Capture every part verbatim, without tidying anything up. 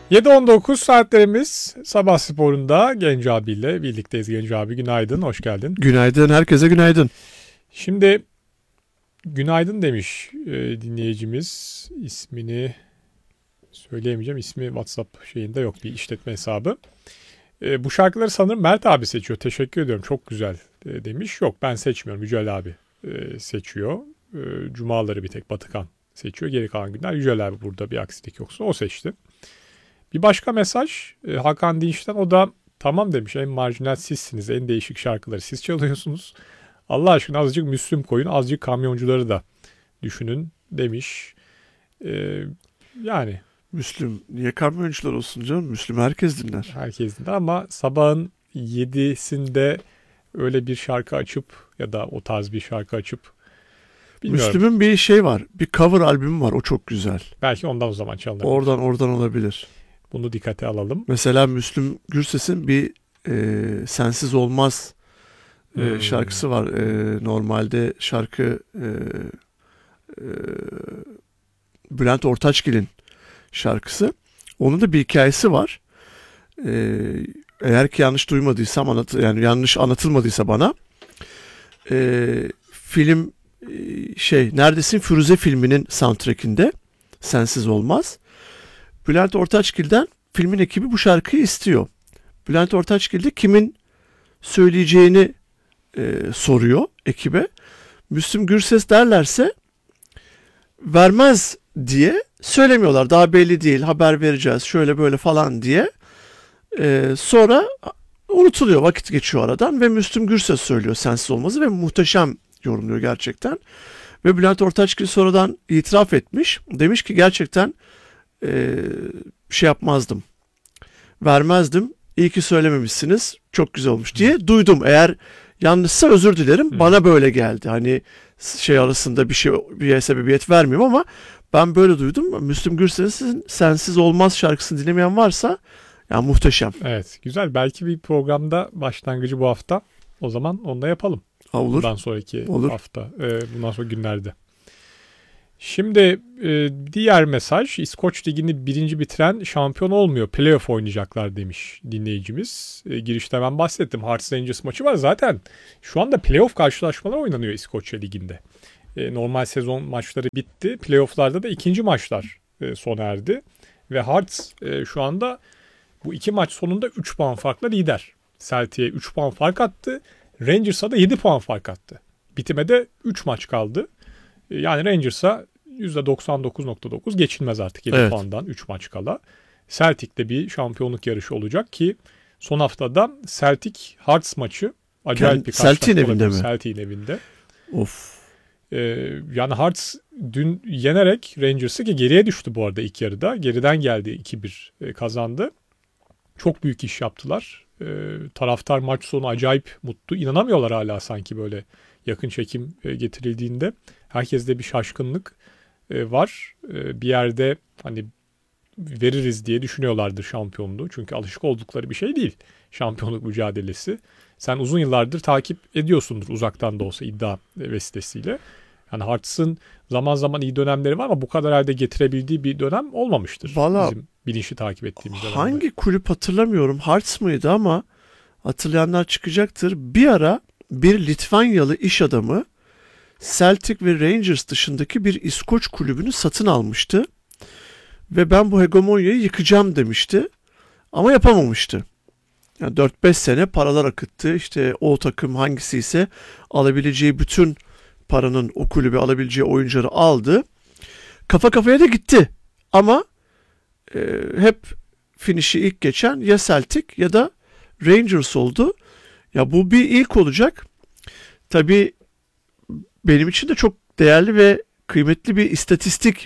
yedi on dokuz saatlerimiz Sabah Spor'unda Genco abiyle birlikteyiz. Genco abi günaydın, hoş geldin. Günaydın, herkese günaydın. Şimdi günaydın demiş e, dinleyicimiz. İsmini söyleyemeyeceğim. İsmi WhatsApp şeyinde yok, bir işletme hesabı. E, bu şarkıları sanırım Mert abi seçiyor. Teşekkür ediyorum, çok güzel e, demiş. Yok, ben seçmiyorum. Yücel abi e, seçiyor. E, Cumaları bir tek Batıkan seçiyor. Geri kalan günler Yücel abi, burada bir aksilik yoksa o seçti. Bir başka mesaj e, Hakan Dinç'ten, o da tamam demiş, en marjinal sizsiniz, en değişik şarkıları siz çalıyorsunuz. Allah aşkına azıcık Müslüm koyun, azıcık kamyoncuları da düşünün demiş. E, yani. Müslüm, niye kamyoncular olsun canım? Müslüm herkes dinler. Herkes dinler ama sabahın yedisinde öyle bir şarkı açıp ya da o tarz bir şarkı açıp bilmiyorum. Müslüm'ün bir şey var, bir cover albümü var, o çok güzel. Belki ondan o zaman çalınır. Oradan oradan olabilir. Bunu dikkate alalım. Mesela Müslüm Gürses'in bir e, Sensiz Olmaz e, hmm. şarkısı var. E, normalde şarkı e, e, Bülent Ortaçgil'in şarkısı. Onun da bir hikayesi var. E, eğer ki yanlış duymadıysam, anlat, yani yanlış anlatılmadıysa bana, e, film e, şey Neredesin Firuze filminin soundtrack'inde Sensiz Olmaz. Bülent Ortaçgil'den filmin ekibi bu şarkıyı istiyor. Bülent Ortaçgil de kimin söyleyeceğini e, soruyor ekibe. Müslüm Gürses derlerse vermez diye söylemiyorlar. Daha belli değil, haber vereceğiz şöyle böyle falan diye. E, sonra unutuluyor, vakit geçiyor aradan ve Müslüm Gürses söylüyor Sensiz Olmaz'ı ve muhteşem yorumluyor gerçekten. Ve Bülent Ortaçgil sonradan itiraf etmiş. Demiş ki gerçekten Ee, şey yapmazdım, vermezdim, iyi ki söylememişsiniz, çok güzel olmuş diye duydum. Eğer yanlışsa özür dilerim. Hı. Bana böyle geldi. Hani şey arasında bir şey, bir sebebiyet vermiyorum ama ben böyle duydum. Müslüm Gürses'in Sensiz Olmaz şarkısını dinlemeyen varsa ya muhteşem. Evet, güzel. Belki bir programda başlangıcı bu hafta. O zaman onu da yapalım. Ha, olur. Bundan sonraki olur. hafta, e, bundan sonraki günlerde. Şimdi e, diğer mesaj, İskoç Ligi'ni birinci bitiren şampiyon olmuyor. Playoff oynayacaklar demiş dinleyicimiz. E, girişte ben bahsettim. Hearts Rangers maçı var. Zaten şu anda playoff karşılaşmalar oynanıyor İskoçya Ligi'nde. E, normal sezon maçları bitti. Playoff'larda da ikinci maçlar e, sona erdi. Ve Hearts e, şu anda bu iki maç sonunda üç puan farkla lider. Celtic'e üç puan fark attı. Rangers'a da yedi puan fark attı. Bitime de üç maç kaldı. Yani Rangers'a yüzde doksan dokuz nokta dokuz geçilmez artık yedi evet. puandan üç maç kala. Celtic'te bir şampiyonluk yarışı olacak ki son haftada Celtic Hearts maçı acayip bir karşılaşma olabilir. Celtic'in evinde mi? Celtic'in evinde. Of. Ee, yani Hearts dün yenerek Rangers'ı, ki geriye düştü bu arada ilk yarıda. Geriden geldi, iki bir kazandı. Çok büyük iş yaptılar. Ee, taraftar maç sonu acayip mutlu. İnanamıyorlar hala sanki böyle yakın çekim getirildiğinde. Herkeste bir şaşkınlık e, var. E, bir yerde hani veririz diye düşünüyorlardır şampiyonluğu. Çünkü alışık oldukları bir şey değil şampiyonluk mücadelesi. Sen uzun yıllardır takip ediyorsundur uzaktan da olsa iddia vesilesiyle. Yani Hearts'ın zaman zaman iyi dönemleri var ama bu kadar halde getirebildiği bir dönem olmamıştır. Vallahi, bizim bilinçli takip ettiğimiz dönemde. Hangi kulüp hatırlamıyorum, Hearts mıydı ama hatırlayanlar çıkacaktır. Bir ara bir Litvanyalı iş adamı Celtic ve Rangers dışındaki bir İskoç kulübünü satın almıştı. Ve ben bu hegemonyayı yıkacağım demişti. Ama yapamamıştı. Yani dört beş sene paralar akıttı. İşte o takım hangisi ise alabileceği bütün paranın o kulübe alabileceği oyuncuları aldı. Kafa kafaya da gitti. Ama e, hep finişi ilk geçen ya Celtic ya da Rangers oldu. Ya bu bir ilk olacak. Tabii benim için de çok değerli ve kıymetli bir istatistik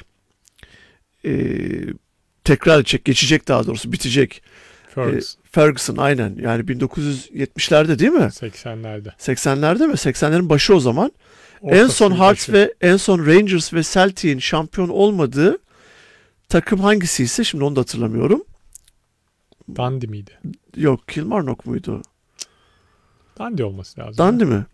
e, tekrar edecek, geçecek daha doğrusu, bitecek. Ferguson. E, Ferguson aynen, yani bin dokuz yüz yetmişlerde değil mi? seksenlerde. seksenlerde mi? seksenlerin başı o zaman. Orta en son Hearts ve en son Rangers ve Celtic'in şampiyon olmadığı takım hangisiyse şimdi onu da hatırlamıyorum. Dundee miydi? Yok, Kilmarnock muydu? Dundee olması lazım. Dundee mi?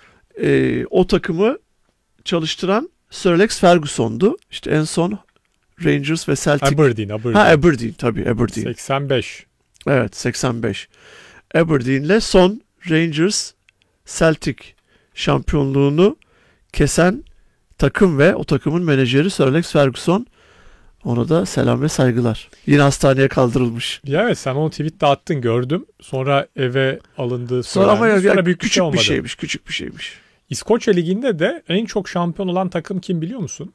E, o takımı çalıştıran Sir Alex Ferguson'du. İşte en son Rangers ve Celtic. Aberdeen, Aberdeen. Ha Aberdeen tabii Aberdeen. seksen beş. Evet seksen beş. Aberdeen'le son Rangers Celtic şampiyonluğunu kesen takım ve o takımın menajeri Sir Alex Ferguson. Ona da selam ve saygılar. Yine hastaneye kaldırılmış. Ya evet, sen onu tweet'te attın, gördüm. Sonra eve alındığı Sonra ama ya, Sonra ya, büyük bir küçük şey bir olmadı. şeymiş, küçük bir şeymiş. İskoçya Ligi'nde de en çok şampiyon olan takım kim biliyor musun?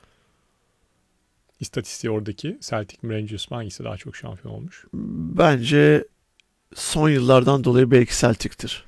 İstatistiği oradaki. Celtic mi, Rangers mi, hangisi daha çok şampiyon olmuş? Bence son yıllardan dolayı belki Celtic'tir.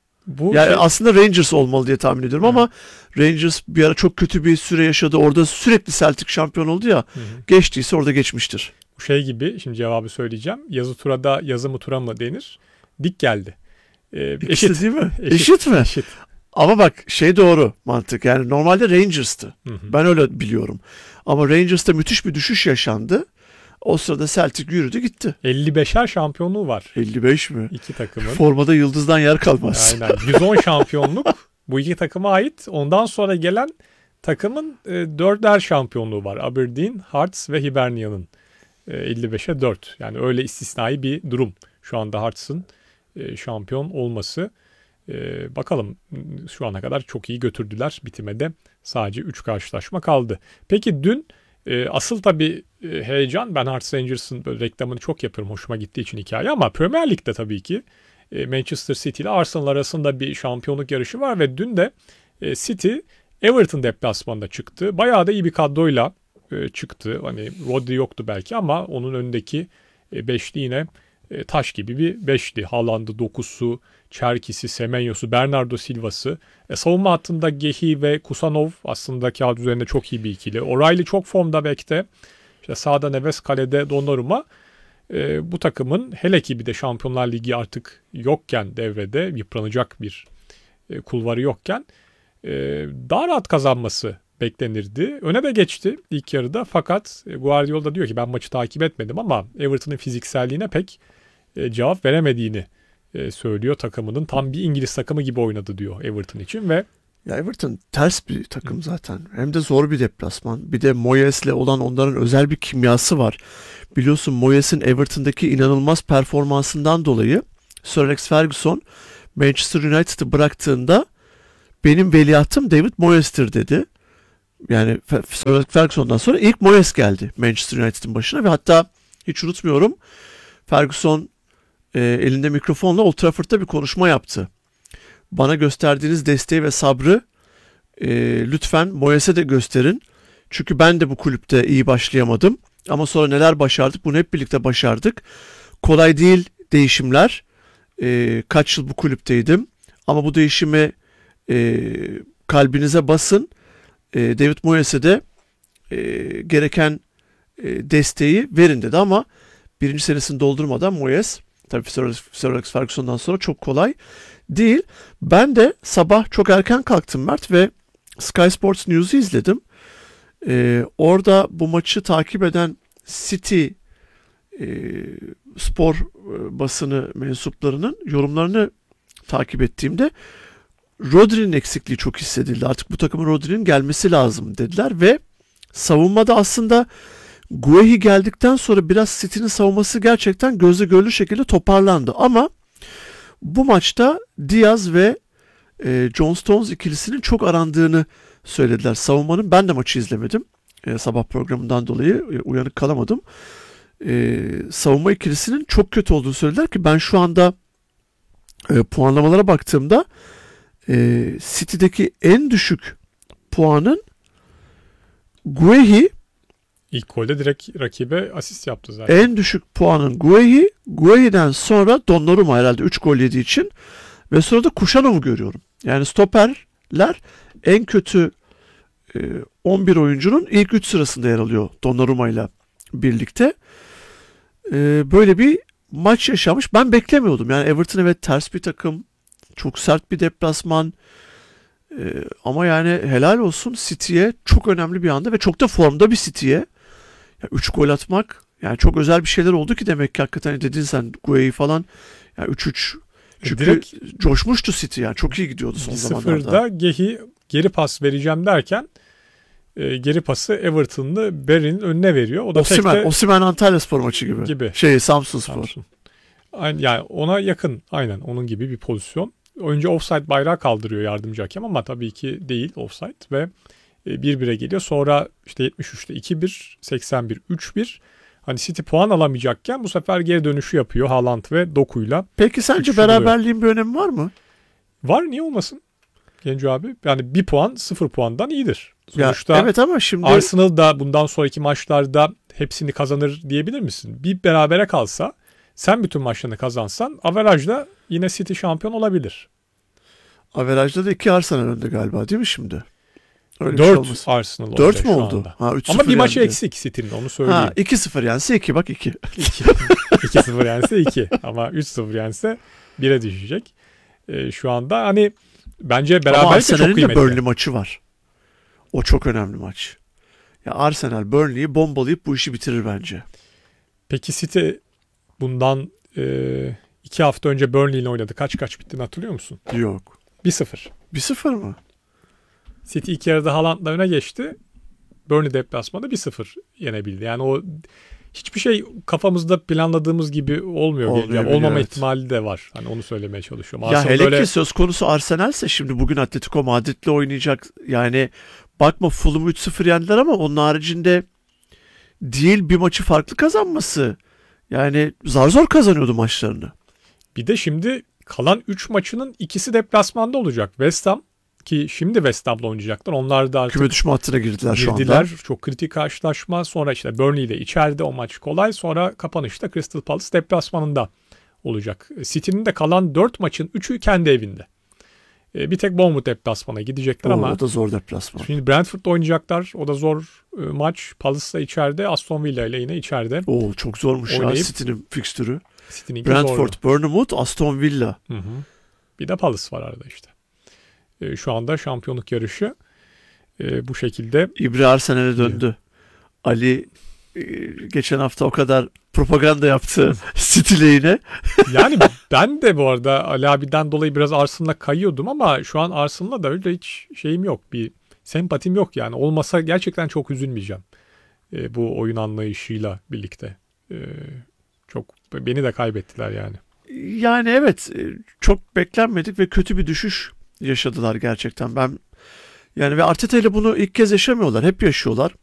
Bu Yani şey... aslında Rangers olmalı diye tahmin ediyorum. Hı. Ama Rangers bir ara çok kötü bir süre yaşadı. Orada sürekli Celtic şampiyon oldu ya. Hı hı. Geçtiyse orada geçmiştir. Bu şey gibi, şimdi cevabı söyleyeceğim. Yazı turada yazı mı tura mı denir? Dik geldi. Ee, İkisi eşit değil mi? Eşit, eşit mi? Eşit. Ama bak şey doğru mantık. Yani normalde Rangers'tı. Hı hı. Ben öyle biliyorum. Ama Rangers'ta müthiş bir düşüş yaşandı. O sırada Celtic yürüdü gitti. elli beşer şampiyonluğu var. elli beş mi? İki takımın. Formada yıldızdan yer kalmaz. Aynen. yüz on şampiyonluk bu iki takıma ait. Ondan sonra gelen takımın e, dörder şampiyonluğu var. Aberdeen, Hearts ve Hibernian'ın e, elli beşe dört. Yani öyle istisnai bir durum. Şu anda Hearts'ın e, şampiyon olması. E, bakalım, şu ana kadar çok iyi götürdüler. Bitime de sadece üç karşılaşma kaldı. Peki dün e, asıl tabii e, heyecan, ben Hearts Rangers'ın böyle reklamını çok yapıyorum. Hoşuma gittiği için hikaye, ama Premier Lig'de tabii ki e, Manchester City ile Arsenal arasında bir şampiyonluk yarışı var ve dün de e, City Everton deplasmanında çıktı. Bayağı da iyi bir kadroyla e, çıktı. Hani Rodri yoktu belki ama onun önündeki e, beşli yine e, taş gibi bir beşli. Haaland'ı, dokusu, Çerkis'i, Semenyos'u, Bernardo Silva'sı. E, savunma hattında Gehi ve Kusanov aslında kağıt üzerinde çok iyi bir ikili. O'Reilly çok formda bekte. İşte sağda Neves, kalede Donnarumma. E, bu takımın hele ki bir de Şampiyonlar Ligi artık yokken, devrede yıpranacak bir e, kulvarı yokken e, daha rahat kazanması beklenirdi. Öne de geçti ilk yarıda, fakat Guardiola diyor ki ben maçı takip etmedim ama Everton'ın fizikselliğine pek e, cevap veremediğini e, söylüyor. Takımının tam bir İngiliz takımı gibi oynadı diyor Everton için ve ya Everton ters bir takım zaten. Hem de zor bir deplasman. Bir de Moyes'le olan onların özel bir kimyası var. Biliyorsun Moyes'in Everton'daki inanılmaz performansından dolayı Sir Alex Ferguson Manchester United'ı bıraktığında benim veliahtım David Moyes'tir dedi. Yani Sir Alex Ferguson'dan sonra ilk Moyes geldi Manchester United'ın başına ve hatta hiç unutmuyorum, Ferguson e, elinde mikrofonla Old Trafford'da bir konuşma yaptı. Bana gösterdiğiniz desteği ve sabrı e, lütfen Moyes'e de gösterin. Çünkü ben de bu kulüpte iyi başlayamadım. Ama sonra neler başardık? Bunu hep birlikte başardık. Kolay değil değişimler. E, kaç yıl bu kulüpteydim. Ama bu değişimi e, kalbinize basın. E, David Moyes'e de e, gereken e, desteği verin dedi. Ama birinci senesini doldurmadan Moyes, tabii Sir Alex Ferguson'dan sonra çok kolay değil. Ben de sabah çok erken kalktım Mert ve Sky Sports News'u izledim. Ee, orada bu maçı takip eden City e, spor e, basını mensuplarının yorumlarını takip ettiğimde Rodri'nin eksikliği çok hissedildi. Artık bu takımın Rodri'nin gelmesi lazım dediler ve savunmada aslında Guehi geldikten sonra biraz City'nin savunması gerçekten gözle görülür şekilde toparlandı. Ama bu maçta Diaz ve e, John Stones ikilisinin çok arandığını söylediler. Savunmanın, ben de maçı izlemedim. E, sabah programından dolayı e, uyanık kalamadım. E, savunma ikilisinin çok kötü olduğunu söylediler ki ben şu anda e, puanlamalara baktığımda e, City'deki en düşük puanın Guehi, ilk golde direkt rakibe asist yaptı zaten. En düşük puanın Guehi, Guehi'den sonra Donnarumma herhalde üç gol yediği için ve sonra da Kuşanov'u görüyorum. Yani stoperler en kötü e, on bir oyuncunun ilk üç sırasında yer alıyor Donnarumma ile birlikte. E, böyle bir maç yaşamış. Ben beklemiyordum. Yani Everton evet ters bir takım. Çok sert bir deplasman. E, ama yani helal olsun City'ye, çok önemli bir anda ve çok da formda bir City'ye. üç gol atmak yani çok özel bir şeyler oldu ki demek ki hakikaten dedin sen Guehi falan. Yani üç üç çünkü direkt coşmuştu City yani çok iyi gidiyordu son zamanlarda. sıfırda Gehi geri pas vereceğim derken e, geri pası Everton'lı Berry'nin önüne veriyor. O da Osimhen, tek de Osimhen Antalyaspor maçı gibi. gibi. Şey Samsunspor. Samsun. Yani ona yakın, aynen onun gibi bir pozisyon. Oyuncu offside bayrağı kaldırıyor yardımcı hakem ama tabii ki değil offside ve bir bire geliyor. Sonra işte yetmiş üçte iki bir, seksen bir üç bir. Hani City puan alamayacakken bu sefer geri dönüşü yapıyor Haaland ve Doku'yla. Peki sence beraberliğin bir önemi var mı? Var, niye olmasın Genco abi? Yani bir puan sıfır puandan iyidir. Sonuçta ya, evet ama şimdi Arsenal da bundan sonraki maçlarda hepsini kazanır diyebilir misin? Bir berabere kalsa, sen bütün maçlarını kazansan averajda yine City şampiyon olabilir. Averajda da iki Arsenal önde galiba değil mi şimdi? Öyle dört şey Arsenal dört mü oldu? Ha, ama bir maçı eksik City'nin, onu söyleyeyim. Ha, iki sıfır yense iki, bak iki. iki sıfır yense iki ama üç sıfır yense bire düşecek. Ee, şu anda hani bence beraberlik de çok kıymetli. Ama Burnley maçı var. O çok önemli maç. Ya Arsenal Burnley'i bombalayıp bu işi bitirir bence. Peki City bundan e, iki hafta önce Burnley ile oynadı. Kaç kaç bittiğini hatırlıyor musun? Yok. bir sıfır. bir sıfır mı? City ilk yarıda Haaland'la öne geçti. Burnley deplasmanda bir sıfır yenebildi. Yani o hiçbir şey kafamızda planladığımız gibi olmuyor. Yani olmama evet. ihtimali de var. Hani onu söylemeye çalışıyorum. Ya Arsenal hele böyle... ki söz konusu Arsenal'se şimdi bugün Atletico Madrid'le oynayacak. Yani bakma Fulham'ı üç sıfır yendiler ama onun haricinde değil bir maçı farklı kazanması. Yani zar zor kazanıyordu maçlarını. Bir de şimdi kalan üç maçının ikisi deplasmanda olacak. West Ham ki şimdi West Ham'la oynayacaklar. Onlar da artık küme düşme hattına girdiler, girdiler şu anda. Çok kritik karşılaşma. Sonra işte Burnley ile içeride o maç kolay. Sonra kapanışta Crystal Palace deplasmanında olacak. City'nin de kalan dört maçın üçü kendi evinde. Bir tek Bournemouth deplasmana gidecekler o, ama. O da zor deplasman. Şimdi Brentford'da oynayacaklar. O da zor maç. Palace'da içeride. Aston Villa ile yine içeride. Oo, çok zormuş oynayıp, ya City'nin fikstürü. City'nin Brentford, Bournemouth, Aston Villa. Hı hı. Bir de Palace var arada işte. E, şu anda şampiyonluk yarışı e, bu şekilde. İbre Arsenal'e döndü. Evet. Ali e, geçen hafta o kadar propaganda yaptı City lehine. Yani ben de bu arada Ali abiden dolayı biraz Arsenal'a kayıyordum ama şu an Arsenal'la da öyle hiç şeyim yok. Bir sempatim yok yani. Olmasa gerçekten çok üzülmeyeceğim. E, bu oyun anlayışıyla birlikte. E, çok beni de kaybettiler yani. Yani evet, çok beklenmedik ve kötü bir düşüş yaşadılar gerçekten. Ben yani ve Arteta ile bunu ilk kez yaşamıyorlar. Hep yaşıyorlar.